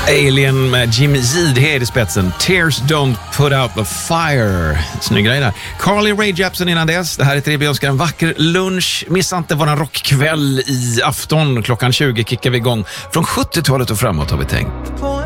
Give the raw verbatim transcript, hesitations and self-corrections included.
Alien med Jimmy Zidhed i spetsen. Tears don't put out the fire. Snygg grej där. Carly Rae Jepsen innan dess. Det här är tre vi önskar en vacker lunch. Missa inte våran rockkväll i afton. Klockan tjugo kickar vi igång. Från sjuttiotalet och framåt har vi tänkt.